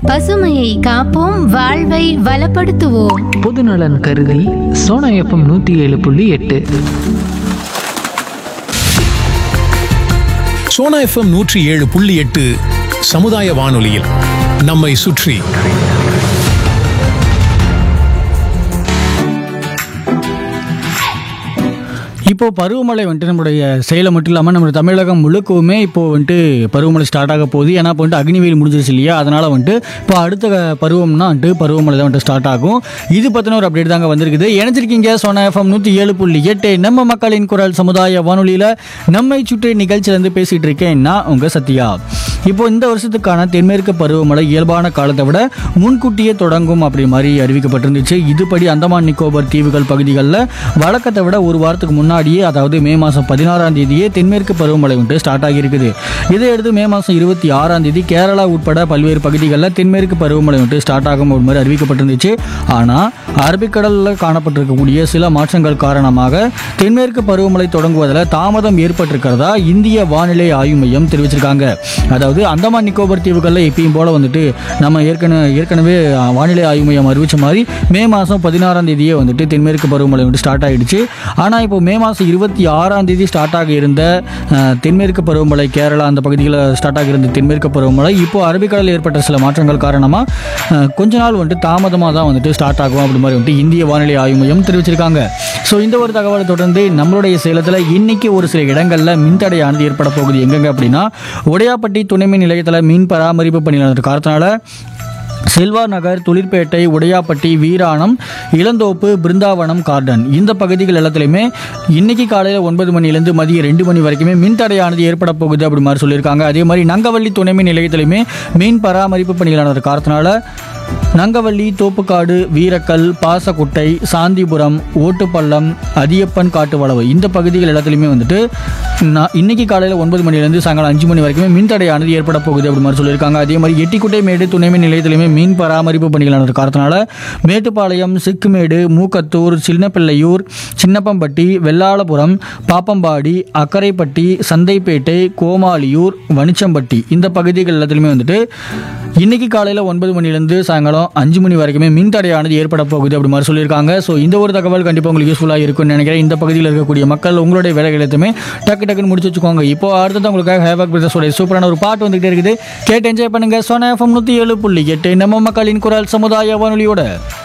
பசுமையை காப்போம், வாழ்வை வளப்படுத்துவோம். பொதுநலன் கருதி சோனா எஃப்எம் 107.8. சோனா எஃப்எம் 107.8 சமுதாய வானொலியில் நம்மை சுற்றி. இப்போது பருவமழை வந்துட்டு நம்மளுடைய சேலம் மட்டும் இல்லாமல் நம்ம தமிழகம் முழுக்கவுமே இப்போது வந்துட்டு பருவமழை ஸ்டார்ட் ஆக போகுது. ஏன்னா இப்போ வந்துட்டு அக்னிவெயில் முடிஞ்சிருச்சு இல்லையா, அதனால் வந்துட்டு இப்போ அடுத்த பருவம்னா வந்துட்டு பருவமழை தான் வந்துட்டு ஸ்டார்ட் ஆகும். இது பற்றின ஒரு அப்டேட் தாங்க வந்திருக்குது. இணைஞ்சிருக்கீங்க சோனா எஃப்எம் 107.8 நம்ம மக்களின் குரல் சமுதாய வானொலியில் நம்மை சுற்றி நிகழ்ச்சியிலேருந்து பேசிகிட்டு இருக்கேன் நான் உங்கள் சத்யா. இப்போ இந்த வருஷத்துக்கான தென்மேற்கு பருவமழை இயல்பான காலத்தை விட முன்கூட்டியே தொடங்கும் அப்படி மாதிரி அறிவிக்கப்பட்டிருந்துச்சு. இதுபடி அந்தமான் நிக்கோபர் தீவுகள் பகுதிகளில் வழக்கத்தை விட ஒரு வாரத்துக்கு முன்னாடியே, அதாவது மே மாதம் 16ஆம் தேதியே தென்மேற்கு பருவமழை வந்துட்டு ஸ்டார்ட் ஆகியிருக்குது. இதையடுத்து மே மாதம் 26ஆம் தேதி கேரளா உட்பட பல்வேறு பகுதிகளில் தென்மேற்கு பருவமழை வந்துட்டு ஸ்டார்ட் ஆகும் ஒரு மாதிரி அறிவிக்கப்பட்டிருந்துச்சு. ஆனால் அரபிக்கடலில் காணப்பட்டிருக்கக்கூடிய சில மாற்றங்கள் காரணமாக தென்மேற்கு பருவமழை தொடங்குவதில் தாமதம் ஏற்பட்டிருக்கிறதா இந்திய வானிலை ஆய்வு மையம் தெரிவிச்சிருக்காங்க. அதாவது அந்தமான் நிக்கோபர் தீவுகளில் எப்பயும் போல வந்துட்டு நம்ம ஏற்கனவே வானிலை ஆய்வு மையம் அறிவிச்ச மாதிரி மே மாதம் 16ஆம் தேதியே வந்துட்டு தென்மேற்கு பருவமழை வந்துட்டு ஸ்டார்ட் ஆகிடுச்சு. ஆனால் இப்போ மே மாதம் 26ஆம் தேதி ஸ்டார்ட் ஆக இருந்த தென்மேற்கு பருவமழை, கேரளா அந்த பகுதிகளில் ஸ்டார்ட் ஆக இருந்த தென்மேற்கு பருவமழை இப்போ அரபிக்கடலில் ஏற்பட்ட சில மாற்றங்கள் காரணமாக கொஞ்ச நாள் வந்துட்டு தாமதமாக தான் வந்துட்டு ஸ்டார்ட் ஆகும் அப்படி மாதிரி வந்துட்டு இந்திய வானிலை ஆய்வு மையம் தெரிவிச்சிருக்காங்க. ஸோ இந்த ஒரு தகவலை தொடர்ந்து நம்மளுடைய சேலத்தில் இன்னைக்கு ஒரு சில இடங்களில் மின்தடையானது ஏற்பட போகுது. எங்கெங்க அப்படின்னா, உடையாப்பட்டி துணைமின் நிலையத்தில் மீன் பராமரிப்பு பணியாளர் காரணத்தினால செல்வா நகர், தொழிற்பேட்டை, உடையாப்பட்டி, வீராணம், இளந்தோப்பு, பிருந்தாவனம், கார்டன் இந்த பகுதிகள் எல்லாத்துலேயுமே இன்னைக்கு காலையில் 9 மணிலேருந்து மதியம் 2 மணி வரைக்குமே மின்தடையானது ஏற்பட போகுது அப்படி மாதிரி சொல்லியிருக்காங்க. அதே மாதிரி நங்கவள்ளி துணைமின் நிலையத்திலையுமே மீன் பராமரிப்பு பணியாளர் காரணத்தினால நங்கவள்ளி, தோப்புக்காடு, வீரக்கல், பாசக்குட்டை, சாந்திபுரம், ஓட்டுப்பள்ளம், அதியப்பன் காட்டுவளவு இந்த பகுதிகள் எல்லாத்துலேயுமே வந்துட்டு இன்னைக்கு காலையில் 9 மணிலேருந்து சாயங்காலம் 5 மணி வரைக்குமே மின்தடையானது ஏற்பட போகுது அப்படி மாதிரி சொல்லியிருக்காங்க. அதே மாதிரி எட்டிக்குட்டை மேடு துணைமின் நிலையத்திலையுமே மீன் பராமரிப்பு பணிகள் காரணத்தினால மேட்டுப்பாளையம், சிக்குமேடு, மூக்கத்தூர், சின்னப்பிள்ளையூர், சின்னப்பம்பட்டி, வெள்ளாளபுரம், பாப்பம்பாடி, அக்கரைப்பட்டி, சந்தைப்பேட்டை, கோமாளியூர், வனிச்சம்பட்டி இந்த பகுதிகள் எல்லாத்துலேயுமே வந்துட்டு இன்னைக்கு காலையில் 9 மணிலேருந்து சாயங்காலம் 5 மணி வரைக்குமே மின்தடையானது ஏற்பட போகுது அப்படி மாதிரி சொல்லியிருக்காங்க. ஸோ இந்த ஒரு தகவல் கண்டிப்பாக உங்களுக்கு யூஸ்ஃபுல்லாக இருக்கும்னு நினைக்கிறேன். இந்த பகுதியில் இருக்கக்கூடிய மக்கள் உங்களுடைய வேலைகள் எல்லாத்தையுமே டக்குன்னு முடிச்சு வச்சுக்கோங்க. இப்போ அடுத்தது உங்களுக்காக ஹேவாக் பிரதர்ஸோட சூப்பரான ஒரு பாட்டு வந்துகிட்டே இருக்குது. கேட்டு என்ஜாய் பண்ணுங்க. சோனா எஃப்எம் 107.8 நம்ம மக்களின் குரல் சமுதாய வானொலியோட.